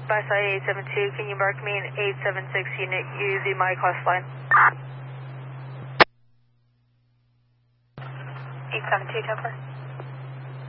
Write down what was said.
by side 872. Can you mark me an 876 unit using my cost line? 872, Topper.